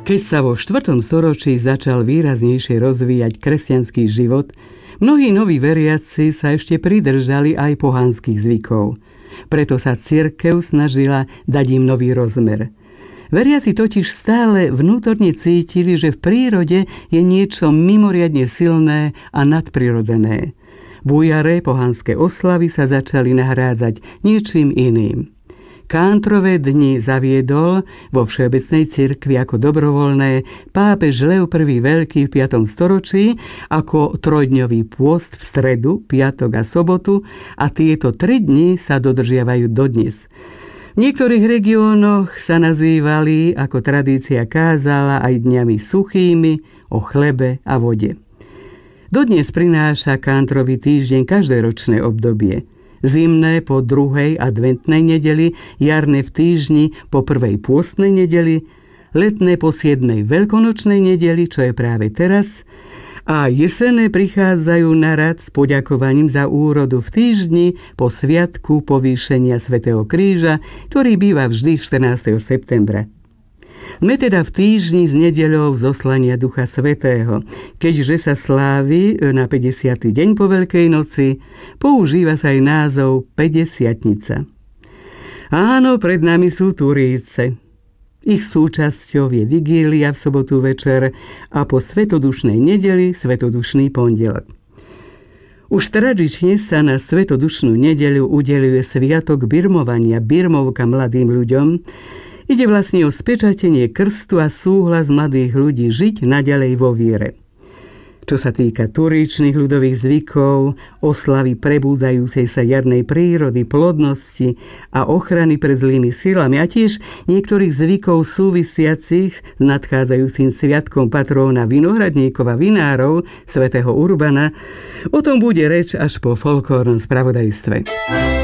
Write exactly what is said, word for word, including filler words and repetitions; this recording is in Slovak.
Keď sa vo štvrtom storočí začal výraznejšie rozvíjať kresťanský život, mnohí noví veriaci sa ešte pridržali aj pohanských zvykov. Preto sa cirkev snažila dať im nový rozmer. Veriaci totiž stále vnútorne cítili, že v prírode je niečo mimoriadne silné a nadprirodzené. Bujare pohanské oslavy sa začali nahrádzať niečím iným. Kántrové dni zaviedol vo Všeobecnej cirkvi ako dobrovoľné pápež Leo I. Veľký v piatom storočí ako trojdňový pôst v stredu, piatok a sobotu a tieto tri dni sa dodržiavajú dodnes. V niektorých regiónoch sa nazývali, ako tradícia kázala, aj dňami suchými, o chlebe a vode. Dodnes prináša Kántrový týždeň každoročné obdobie. Zimné po druhej adventnej nedeli, jarné v týždni po prvej pôstnej nedeli, letné po siedmej veľkonočnej nedeli, čo je práve teraz, a jesenné prichádzajú na rad s poďakovaním za úrodu v týždni po sviatku povýšenia svätého Kríža, ktorý býva vždy štrnásteho septembra. Sme teda v týždni s nedeľou zoslania Ducha Svätého. Keďže sa slávi na päťdesiaty deň po Veľkej noci, používa sa aj názov päťdesiatnica. Áno, pred nami sú Turíce. Ich súčasťou je vigília v sobotu večer a po svetodušnej nedeli svetodušný pondelok. Už tradične sa na svetodušnú nedeľu udeľuje sviatok birmovania, birmovka mladým ľuďom. Ide vlastne o spečatenie krstu a súhlas mladých ľudí žiť naďalej vo viere. Čo sa týka turíčnych ľudových zvykov, oslavy prebúdzajúcej sa jarnej prírody, plodnosti a ochrany pred zlými silami a tiež niektorých zvykov súvisiacich s nadchádzajúcim sviatkom patróna vinohradníkov a vinárov, svätého Urbana, o tom bude reč až po folklórnom spravodajstve.